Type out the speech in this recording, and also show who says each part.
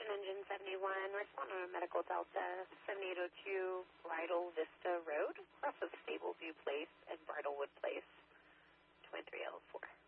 Speaker 1: Ocean Engine 71, respond on a Medical Delta 7802 Bridal Vista Road, cross of Stableview Place and Bridalwood Place, 23L4.